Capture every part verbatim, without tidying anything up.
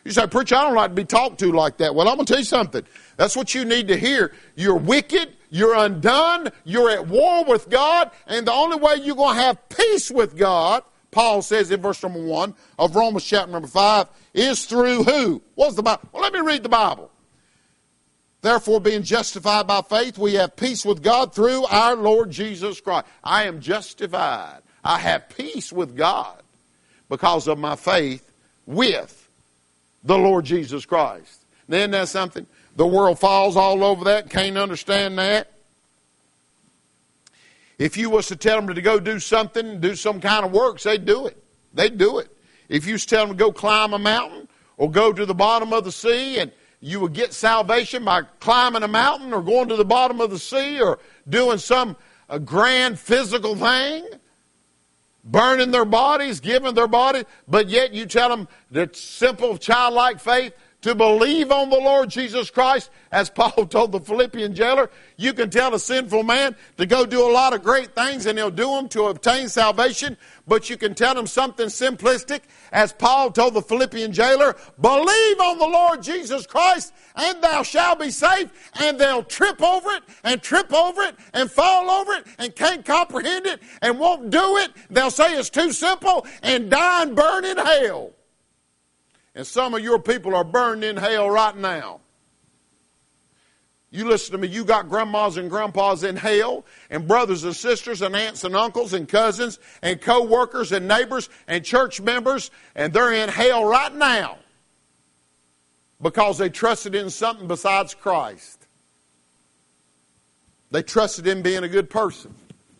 You say, preacher, I don't like to be talked to like that. Well, I'm going to tell you something. That's what you need to hear. You're wicked. You're undone. You're at war with God. And the only way you're going to have peace with God, Paul says in verse number one of Romans chapter number five, is through who? What's the Bible? Well, let me read the Bible. Therefore, being justified by faith, we have peace with God through our Lord Jesus Christ. I am justified. I have peace with God because of my faith with the Lord Jesus Christ. Then there's something. The world falls all over that, can't understand that. If you was to tell them to go do something, do some kind of works, they'd do it. They'd do it. If you was to tell them to go climb a mountain or go to the bottom of the sea, and you would get salvation by climbing a mountain or going to the bottom of the sea or doing some a grand physical thing, burning their bodies, giving their bodies, but yet you tell them that simple childlike faith to believe on the Lord Jesus Christ, as Paul told the Philippian jailer. You can tell a sinful man to go do a lot of great things and he'll do them to obtain salvation, but you can tell him something simplistic, as Paul told the Philippian jailer, believe on the Lord Jesus Christ and thou shalt be saved, and they'll trip over it and trip over it and fall over it and can't comprehend it and won't do it. They'll say it's too simple and die and burn in hell. And some of your people are burned in hell right now. You listen to me, you got grandmas and grandpas in hell, and brothers and sisters and aunts and uncles and cousins and co-workers and neighbors and church members, and they're in hell right now because they trusted in something besides Christ. They trusted in being a good person.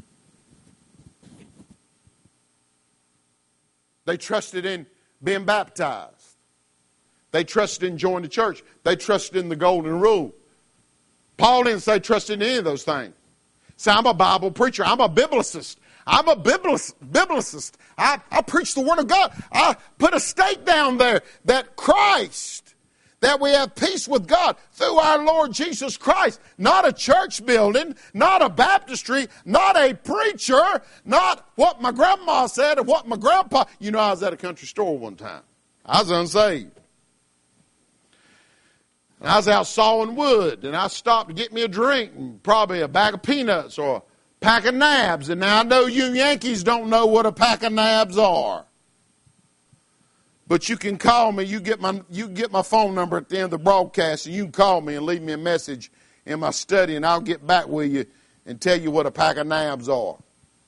They trusted in being baptized. They trusted in joining the church. They trusted in the golden rule. Paul didn't say trust in any of those things. Say, I'm a Bible preacher. I'm a biblicist. I'm a biblicist. biblicist. I, I preach the Word of God. I put a stake down there that Christ, that we have peace with God through our Lord Jesus Christ. Not a church building, not a baptistry, not a preacher, not what my grandma said or what my grandpa. You know, I was at a country store one time. I was unsaved. And I was out sawing wood, and I stopped to get me a drink, and probably a bag of peanuts or a pack of nabs. And now I know you Yankees don't know what a pack of nabs are. But you can call me. You get my you get my phone number at the end of the broadcast, and you can call me and leave me a message in my study, and I'll get back with you and tell you what a pack of nabs are.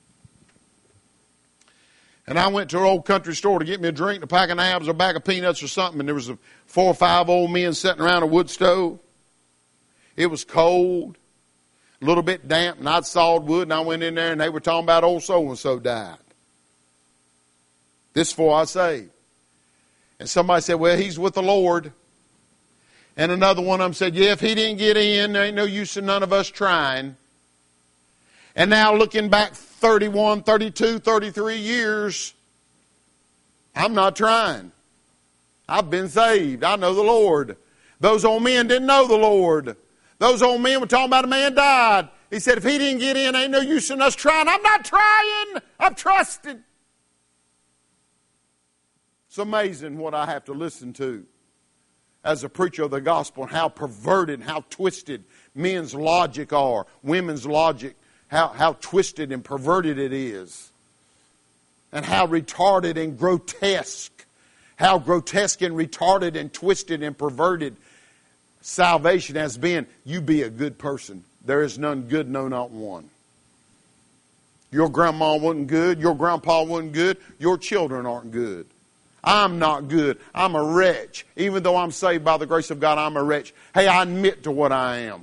And I went to an old country store to get me a drink, a pack of nabs or a bag of peanuts or something, and there was a, four or five old men sitting around a wood stove. It was cold, a little bit damp, and I'd sawed wood, and I went in there, and they were talking about old so-and-so died. This is before I saved. And somebody said, well, he's with the Lord. And another one of them said, yeah, if he didn't get in, there ain't no use in none of us trying. And now looking back thirty-one, thirty-two, thirty-three years, I'm not trying. I've been saved. I know the Lord. Those old men didn't know the Lord. Those old men were talking about a man died. He said, if he didn't get in, ain't no use in us trying. I'm not trying. I'm trusting. It's amazing what I have to listen to as a preacher of the gospel, and how perverted and how twisted men's logic are, women's logic, how, how twisted and perverted it is, and how retarded and grotesque, how grotesque and retarded and twisted and perverted salvation has been. You be a good person. There is none good, no, not one. Your grandma wasn't good. Your grandpa wasn't good. Your children aren't good. I'm not good. I'm a wretch. Even though I'm saved by the grace of God, I'm a wretch. Hey, I admit to what I am.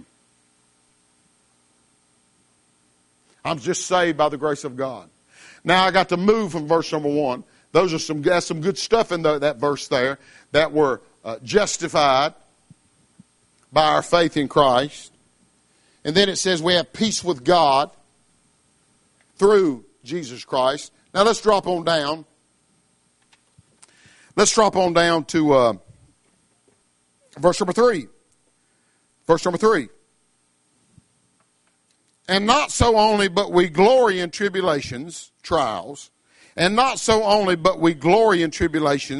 I'm just saved by the grace of God. Now I got to move from verse number one. Those are some, that's some good stuff in the, that verse there, that we're uh, justified by our faith in Christ. And then it says we have peace with God through Jesus Christ. Now let's drop on down. Let's drop on down to uh, verse number three. Verse number three. And not so only, but we glory in tribulations, trials. And not so only, but we glory in tribulations,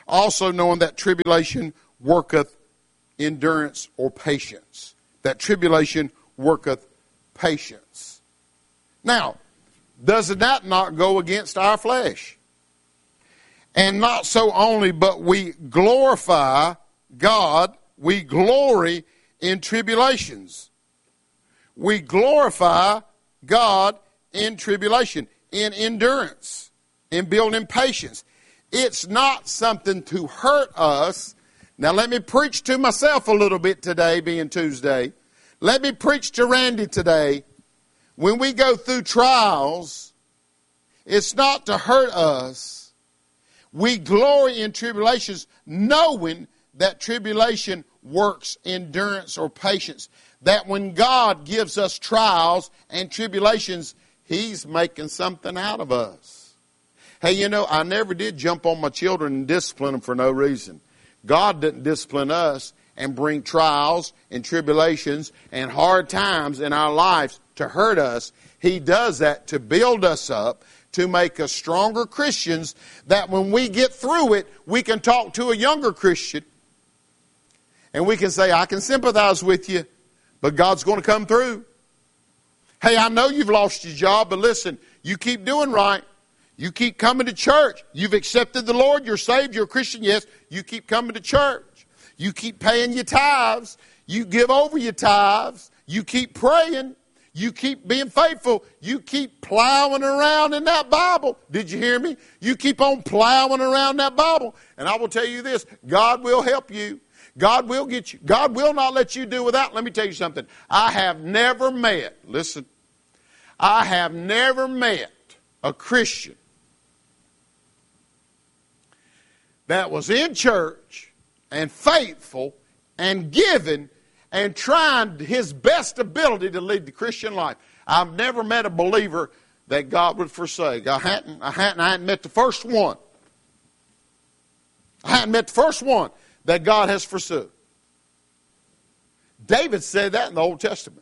Also knowing that tribulation worketh endurance or patience. That tribulation worketh patience. Now, does that not go against our flesh? And not so only, but we glorify God, we glory in tribulations. We glorify God in tribulation, in endurance, in building patience. It's not something to hurt us. Now let me preach to myself a little bit today, being Tuesday. Let me preach to Randy today. When we go through trials, it's not to hurt us. We glory in tribulations, knowing that tribulation works endurance or patience. That when God gives us trials and tribulations, He's making something out of us. Hey, you know, I never did jump on my children and discipline them for no reason. God didn't discipline us and bring trials and tribulations and hard times in our lives to hurt us. He does that to build us up, to make us stronger Christians, that when we get through it, we can talk to a younger Christian and we can say, I can sympathize with you, but God's going to come through. Hey, I know you've lost your job, but listen, you keep doing right. You keep coming to church. You've accepted the Lord. You're saved. You're a Christian. Yes, you keep coming to church. You keep paying your tithes. You give over your tithes. You keep praying. You keep being faithful. You keep plowing around in that Bible. Did you hear me? You keep on plowing around that Bible. And I will tell you this, God will help you. God will get you. God will not let you do without. Let me tell you something. I have never met, listen, I have never met a Christian that was in church and faithful and giving and trying his best ability to lead the Christian life. I've never met a believer that God would forsake. I hadn't, I hadn't, I hadn't met the first one. I hadn't met the first one that God has forsook. David said that in the Old Testament.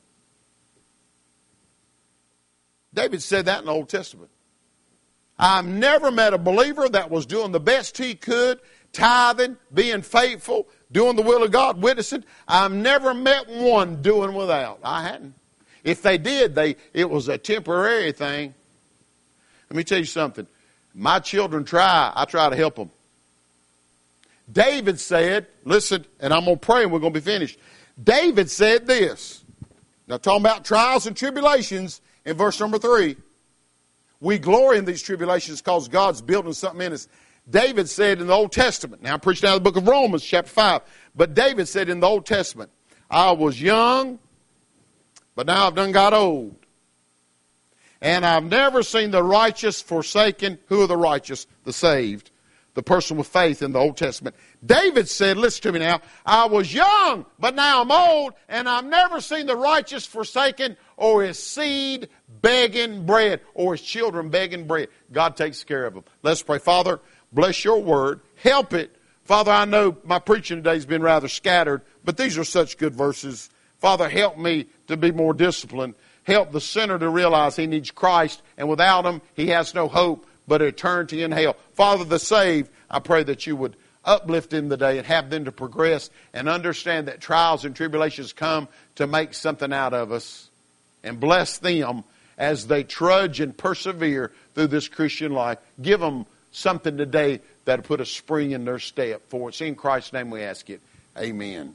David said that in the Old Testament. I've never met a believer that was doing the best he could, tithing, being faithful, doing the will of God, witnessing. I've never met one doing without. I hadn't. If they did, they it was a temporary thing. Let me tell you something. My children try. I try to help them. David said, listen, and I'm going to pray and we're going to be finished. David said this. Now, talking about trials and tribulations in verse number three. We glory in these tribulations because God's building something in us. David said in the Old Testament, now I'm preaching out of the book of Romans, chapter five, but David said in the Old Testament, I was young, but now I've done got old. And I've never seen the righteous forsaken. Who are the righteous? The saved. The person with faith in the Old Testament. David said, listen to me now, I was young, but now I'm old, and I've never seen the righteous forsaken or his seed begging bread or his children begging bread. God takes care of them. Let's pray. Father, bless your word. Help it. Father, I know my preaching today has been rather scattered, but these are such good verses. Father, help me to be more disciplined. Help the sinner to realize he needs Christ, and without him, he has no hope but eternity in hell. Father, the saved, I pray that you would uplift them today and have them to progress and understand that trials and tribulations come to make something out of us. And bless them as they trudge and persevere through this Christian life. Give them something today that will put a spring in their step. For it's in Christ's name we ask it. Amen.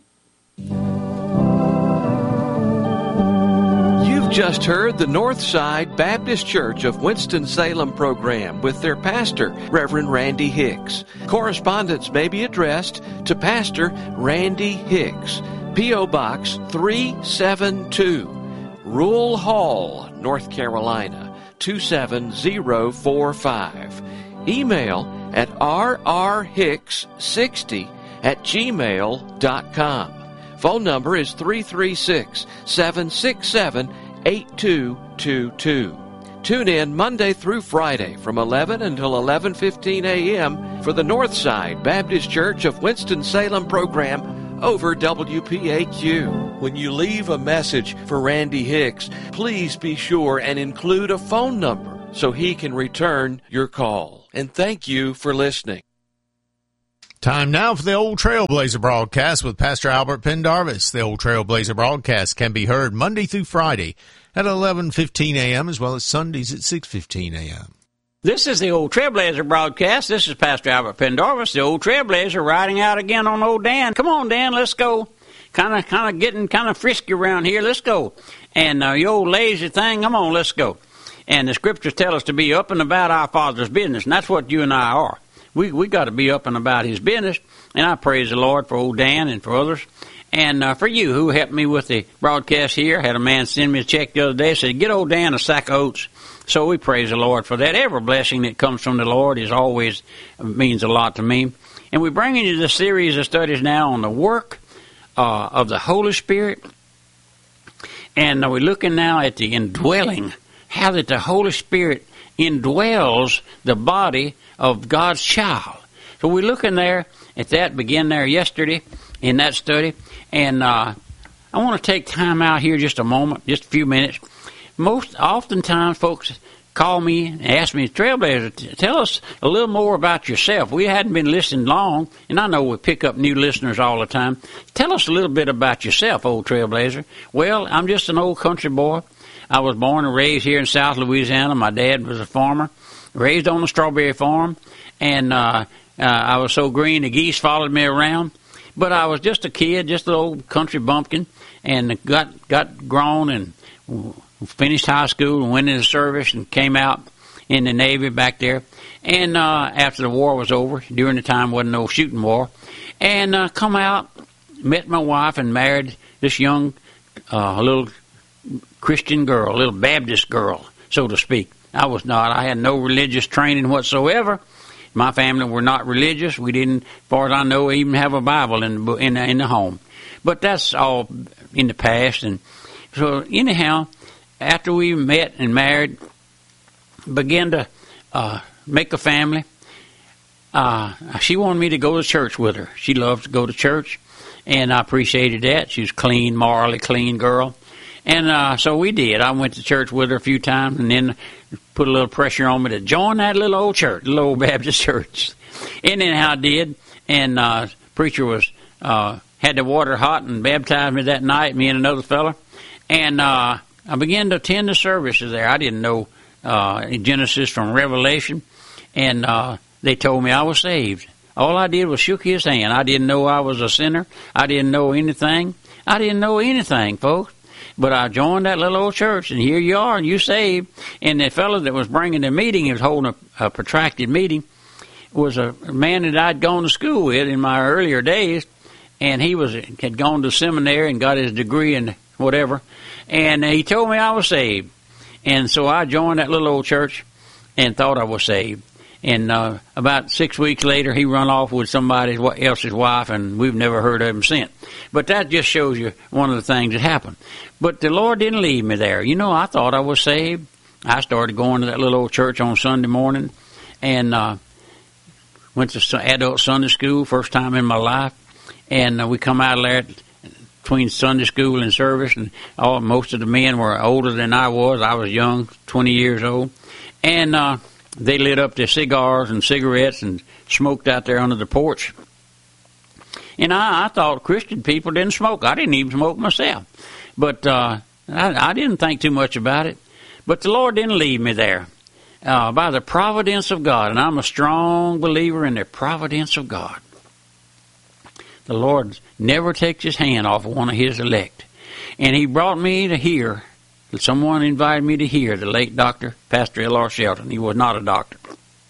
You've just heard the Northside Baptist Church of Winston-Salem program with their pastor, Reverend Randy Hicks. Correspondence may be addressed to Pastor Randy Hicks, P O. Box three seven two, Rule Hall, North Carolina, two seven zero four five. Email at r r hicks sixty at gmail dot com. Phone number is three three six, seven six seven, eight two two two. Tune in Monday through Friday from eleven until eleven fifteen a.m. for the Northside Baptist Church of Winston-Salem program over W P A Q. When you leave a message for Randy Hicks, please be sure and include a phone number so he can return your call. And thank you for listening. Time now for the Old Trailblazer broadcast with Pastor Albert Pendarvis. The Old Trailblazer broadcast can be heard Monday through Friday at eleven fifteen a.m. as well as Sundays at six fifteen a.m. This is the Old Trailblazer broadcast. This is Pastor Albert Pendarvis, the Old Trailblazer, riding out again on old Dan. Come on, Dan, let's go. Kind of kind of getting kind of frisky around here. Let's go. And uh, you old lazy thing, come on, let's go. And the scriptures tell us to be up and about our Father's business, and that's what you and I are. We we got to be up and about his business, and I praise the Lord for old Dan and for others. And uh, for you who helped me with the broadcast here, had a man send me a check the other day, said, get old Dan a sack of oats. So we praise the Lord for that. Every blessing that comes from the Lord is always means a lot to me. And we're bringing you this series of studies now on the work uh, of the Holy Spirit. And uh, we're looking now at the indwelling, how that the Holy Spirit indwells the body of God's child. So we're looking there at that, began there yesterday in that study. And uh, I want to take time out here just a moment, just a few minutes. Most oftentimes folks call me and ask me, Trailblazer, tell us a little more about yourself. We hadn't been listening long, and I know we pick up new listeners all the time. Tell us a little bit about yourself, old Trailblazer. Well, I'm just an old country boy. I was born and raised here in South Louisiana. My dad was a farmer, raised on a strawberry farm, and uh, uh, I was so green the geese followed me around. But I was just a kid, just an old country bumpkin, and got got grown and finished high school and went into service and came out in the Navy back there. And uh, after the war was over, during the time wasn't no shooting war, and uh, come out, met my wife, and married this young uh, little Christian girl, a little Baptist girl, so to speak. I was not. I had no religious training whatsoever. My family were not religious. We didn't, as far as I know, even have a Bible in the, in the, in the home. But that's all in the past. And so anyhow, after we met and married, began to uh, make a family, uh, she wanted me to go to church with her. She loved to go to church, and I appreciated that. She was clean, morally clean girl. And uh, so we did. I went to church with her a few times and then put a little pressure on me to join that little old church, little old Baptist church. And then how I did. And uh, preacher was uh, had the water hot and baptized me that night, me and another fella. And uh, I began to attend the services there. I didn't know uh, Genesis from Revelation. And uh, they told me I was saved. All I did was shook his hand. I didn't know I was a sinner. I didn't know anything. I didn't know anything, folks. But I joined that little old church, and here you are, and you saved. And the fellow that was bringing the meeting, he was holding a, a protracted meeting, was a man that I'd gone to school with in my earlier days, and he was had gone to seminary and got his degree in whatever. And he told me I was saved. And so I joined that little old church and thought I was saved. And uh, about six weeks later, he run off with somebody else's wife, and we've never heard of him since. But that just shows you one of the things that happened. But the Lord didn't leave me there. You know, I thought I was saved. I started going to that little old church on Sunday morning, and uh, went to adult Sunday school, first time in my life. And uh, we come out of there between Sunday school and service, and all most of the men were older than I was. I was young, twenty years old. And uh, they lit up their cigars and cigarettes and smoked out there under the porch. And I, I thought Christian people didn't smoke. I didn't even smoke myself. But uh, I, I didn't think too much about it. But the Lord didn't leave me there. Uh, by the providence of God, and I'm a strong believer in the providence of God. The Lord never takes his hand off of one of his elect. And he brought me to hear, someone invited me to hear the late Doctor Pastor L R Shelton. He was not a doctor.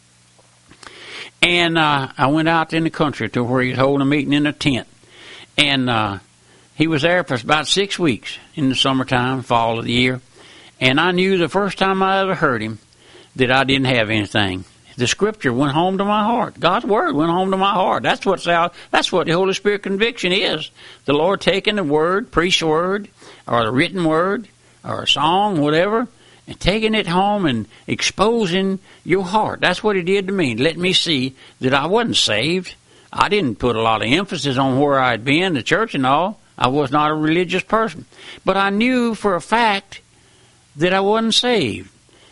And uh, I went out in the country to where he was holding a meeting in a tent. And uh, he was there for about six weeks in the summertime, fall of the year. And I knew the first time I ever heard him that I didn't have anything. The Scripture went home to my heart. God's Word went home to my heart. That's what's out. That's what the Holy Spirit conviction is. The Lord taking the Word, preached Word, or the written Word, or a song, whatever, and taking it home and exposing your heart. That's what he did to me. Let me see that I wasn't saved. I didn't put a lot of emphasis on where I'd been, the church and all. I was not a religious person. But I knew for a fact that I wasn't saved.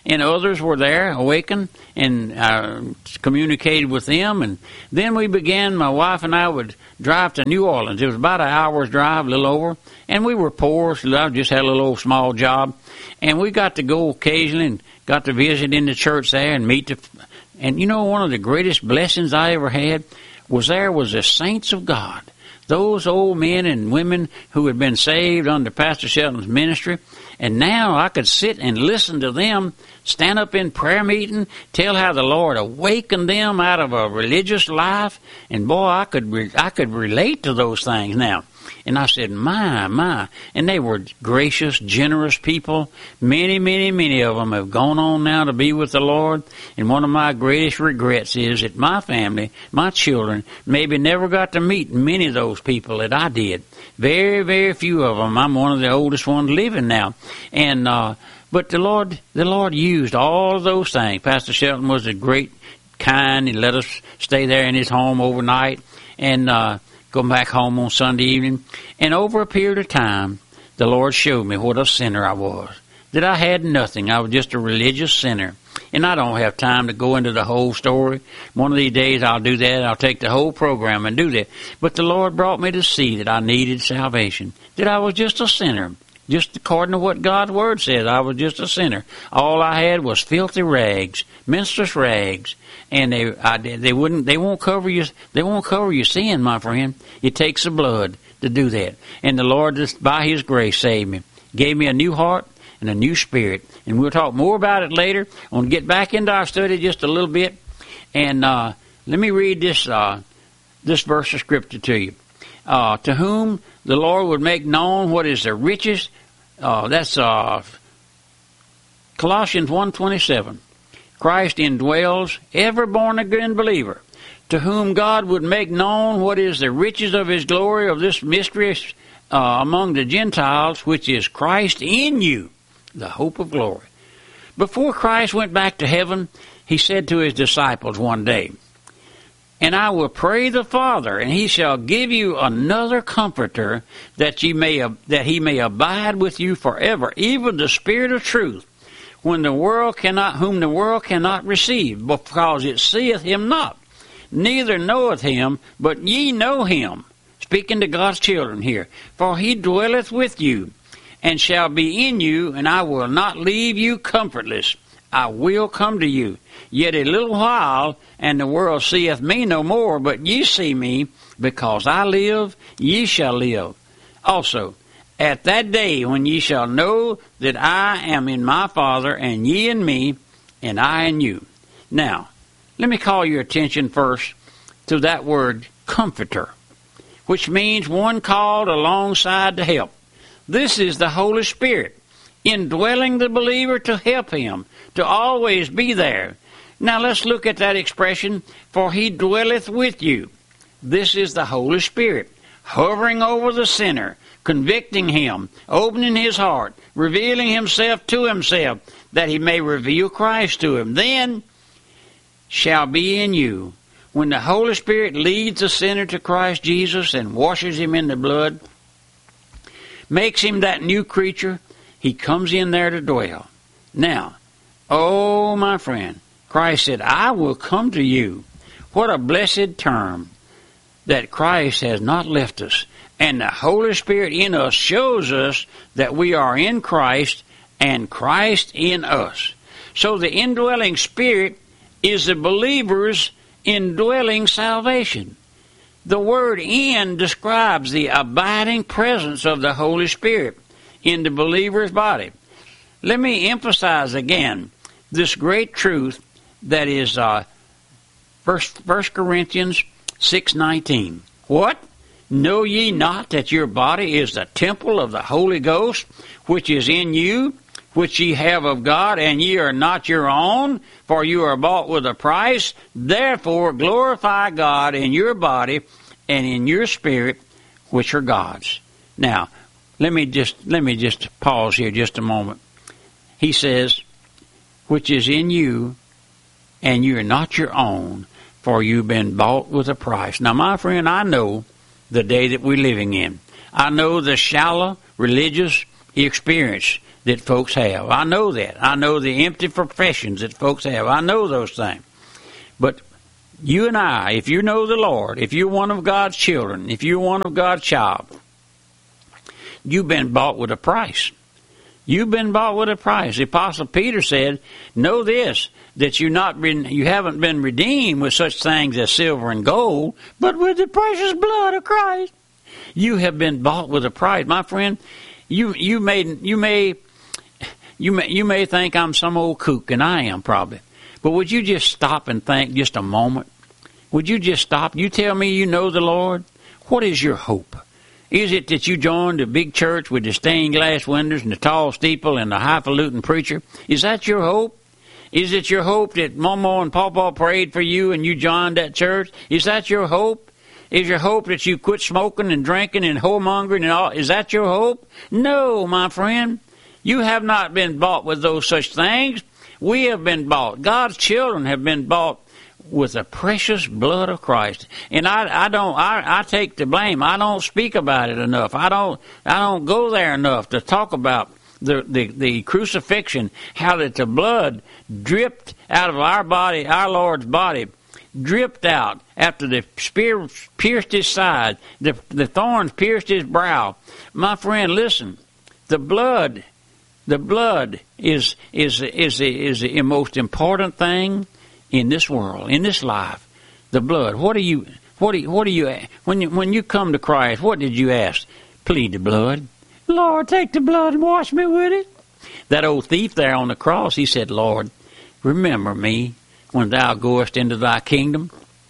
and others were there, awakened, and uh, communicated with them. And then we began, my wife and I would drive to New Orleans. It was about an hour's drive, a little over, and we were poor, so I just had a little old small job. And we got to go occasionally and got to visit in the church there and meet the... And you know, one of the greatest blessings I ever had was there was the saints of God. Those old men and women who had been saved under Pastor Shelton's ministry. And now I could sit and listen to them stand up in prayer meeting, tell how the Lord awakened them out of a religious life. And boy, I could re- I could relate to those things now. And I said, my, my. And they were gracious, generous people. Many, many, many of them have gone on now to be with the Lord. And one of my greatest regrets is that my family, my children, maybe never got to meet many of those people that I did. Very, very few of them. I'm one of the oldest ones living now. And, uh, but the Lord, the Lord used all of those things. Pastor Shelton was a great, kind. He let us stay there in his home overnight. And, uh, go back home on Sunday evening. And over a period of time, the Lord showed me what a sinner I was. That I had nothing. I was just a religious sinner. And I don't have time to go into the whole story. One of these days I'll do that. I'll take the whole program and do that. But the Lord brought me to see that I needed salvation. That I was just a sinner. Just according to what God's Word says, I was just a sinner. All I had was filthy rags, menstruous rags, and they I, they wouldn't they won't cover you they won't cover your sin, my friend. It takes the blood to do that. And the Lord, just by His grace, saved me, gave me a new heart and a new spirit. And we'll talk more about it later. I want to get back into our study just a little bit, and uh, let me read this uh, this verse of Scripture to you. Uh, to whom the Lord would make known what is the riches. Uh, that's uh, Colossians one twenty-seven. Christ indwells every born-again believer, to whom God would make known what is the riches of His glory of this mystery uh, among the Gentiles, which is Christ in you, the hope of glory. Before Christ went back to heaven, He said to His disciples one day, and I will pray the Father, and He shall give you another Comforter, that ye may that He may abide with you forever, even the Spirit of truth, when the world cannot, whom the world cannot receive, because it seeth Him not, neither knoweth Him, but ye know Him. Speaking to God's children here, for He dwelleth with you, and shall be in you, and I will not leave you comfortless. I will come to you. Yet a little while, and the world seeth me no more, but ye see me, because I live, ye shall live. Also, at that day when ye shall know that I am in my Father, and ye in me, and I in you. Now, let me call your attention first to that word, comforter, which means one called alongside to help. This is the Holy Spirit, indwelling the believer to help him, to always be there. Now let's look at that expression, for He dwelleth with you. This is the Holy Spirit, hovering over the sinner, convicting him, opening his heart, revealing Himself to himself, that He may reveal Christ to him. Then shall be in you. When the Holy Spirit leads the sinner to Christ Jesus and washes him in the blood, makes him that new creature, He comes in there to dwell. Now, oh, my friend, Christ said, I will come to you. What a blessed term that Christ has not left us. And the Holy Spirit in us shows us that we are in Christ and Christ in us. So the indwelling Spirit is the believer's indwelling salvation. The word in describes the abiding presence of the Holy Spirit in the believer's body. Let me emphasize again this great truth that is uh, First Corinthians six nineteen. What? Know ye not that your body is the temple of the Holy Ghost, which is in you, which ye have of God, and ye are not your own, for you are bought with a price? Therefore glorify God in your body and in your spirit, which are God's. Now, let me just let me just pause here just a moment. He says, which is in you, and you are not your own, for you've been bought with a price. Now, my friend, I know the day that we're living in. I know the shallow religious experience that folks have. I know that. I know the empty professions that folks have. I know those things. But you and I, if you know the Lord, if you're one of God's children, if you're one of God's child, you've been bought with a price. You've been bought with a price. The Apostle Peter said, know this, that you not been, you haven't been redeemed with such things as silver and gold, but with the precious blood of Christ. You have been bought with a price. My friend, you you may you may you may you may think I'm some old kook, and I am probably. But would you just stop and think just a moment? Would you just stop? You tell me you know the Lord. What is your hope? Is it that you joined a big church with the stained glass windows and the tall steeple and the highfalutin preacher? Is that your hope? Is it your hope that Mama and Papa prayed for you and you joined that church? Is that your hope? Is your hope that you quit smoking and drinking and whoremongering and all? Is that your hope? No, my friend. You have not been bought with those such things. We have been bought. God's children have been bought with the precious blood of Christ. And I, I don't, I, I take the blame. I don't speak about it enough. I don't, I don't go there enough to talk about the, the, the crucifixion, how that the blood dripped out of our body, our Lord's body, dripped out after the spear pierced his side, the, the thorns pierced his brow. My friend, listen, the blood, the blood is, is, is, the, is the most important thing in this world, in this life. The blood. What do you, what do you, what do you, when you, when you come to Christ, what did you ask? Plead the blood. Lord, take the blood and wash me with it. That old thief there on the cross, he said, Lord, remember me when thou goest into thy kingdom.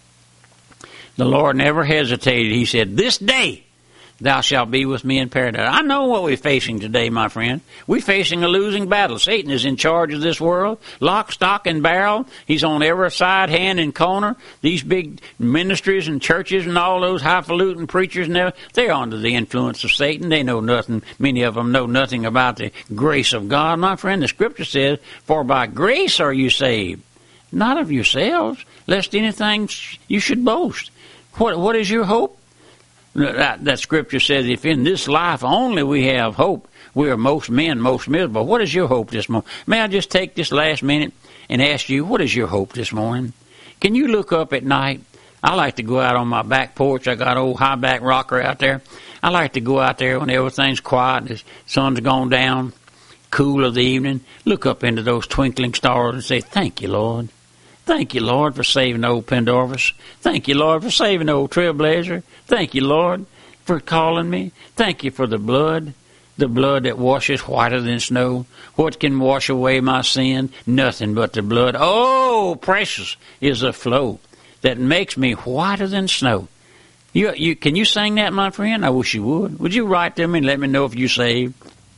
The Lord never hesitated. He said, this day thou shalt be with me in paradise. I know what we're facing today, my friend. We're facing a losing battle. Satan is in charge of this world, lock, stock, and barrel. He's on every side, hand, and corner. These big ministries and churches and all those highfalutin preachers, and they're under the influence of Satan. They know nothing. Many of them know nothing about the grace of God. My friend, the Scripture says, for by grace are you saved, not of yourselves, lest anything you should boast. What What is your hope? That, that Scripture says, if in this life only we have hope, we are most men most miserable. What is your hope this morning? May I just take this last minute and ask you, what is your hope this morning? Can you look up at night? I like to go out on my back porch. I got an old high back rocker out there. I like to go out there when everything's quiet and the sun's gone down, cool of the evening, look up into those twinkling stars and say, thank you, Lord. Thank you, Lord, for saving old Pendarvis. Thank you, Lord, for saving old Trailblazer. Thank you, Lord, for calling me. Thank you for the blood, the blood that washes whiter than snow. What can wash away my sin? Nothing but the blood. Oh, precious is the flow that makes me whiter than snow. You, you, can you sing that, my friend? I wish you would. Would you write to me and let me know if you saved?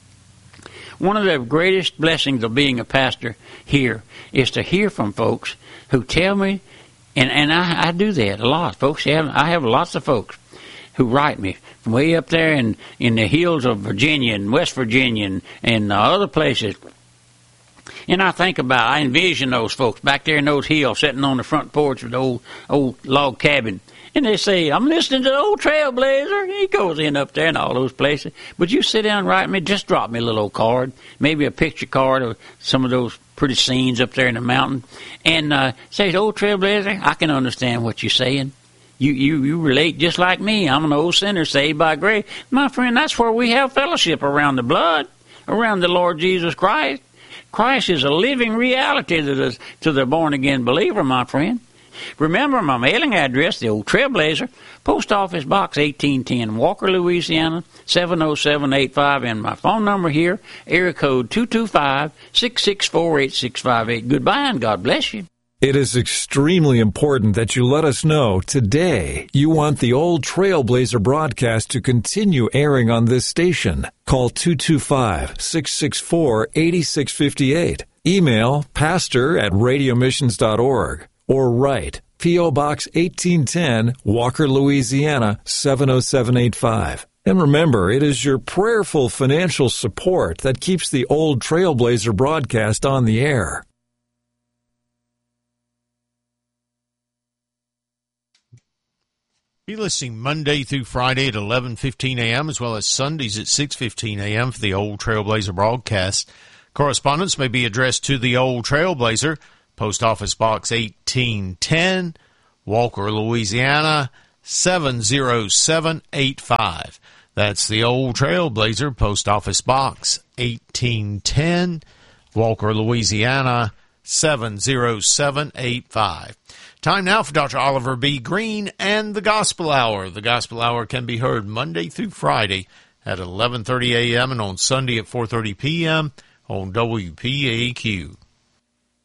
One of the greatest blessings of being a pastor here is to hear from folks who tell me, and, and I, I do that a lot. Folks, have, I have lots of folks who write me from way up there in, in the hills of Virginia and West Virginia and, and uh, other places. And I think about, I envision those folks back there in those hills sitting on the front porch of the old, old log cabin. And they say, I'm listening to the old Trailblazer. He goes in up there and all those places. Would you sit down and write me? Just drop me a little old card, maybe a picture card of some of those pretty scenes up there in the mountain. And uh, say, old Trailblazer, I can understand what you're saying. You, you, you relate just like me. I'm an old sinner saved by grace. My friend, that's where we have fellowship, around the blood, around the Lord Jesus Christ. Christ is a living reality to the, to the born-again believer, my friend. Remember my mailing address, the old Trailblazer, Post Office Box eighteen ten, Walker, Louisiana, seven oh seven eight five, and my phone number here, area code two two five, six six four, eight six five eight. Goodbye, and God bless you. It is extremely important that you let us know today you want the old Trailblazer broadcast to continue airing on this station. Call two two five, six six four, eight six five eight. Email pastor at radio missions dot org. Or write P O. Box eighteen ten, Walker, Louisiana, seven oh seven eight five. And remember, it is your prayerful financial support that keeps the old Trailblazer broadcast on the air. Be listening Monday through Friday at eleven fifteen a.m. as well as Sundays at six fifteen a.m. for the Old Trailblazer broadcast. Correspondence may be addressed to the Old Trailblazer, Post Office Box eighteen ten, Walker, Louisiana, seven zero seven eight five. That's the Old Trailblazer, Post Office Box eighteen ten, Walker, Louisiana, seven zero seven eight five. Time now for Doctor Oliver B. Green and the Gospel Hour. The Gospel Hour can be heard Monday through Friday at eleven thirty a.m. and on Sunday at four thirty p.m. on W P A Q.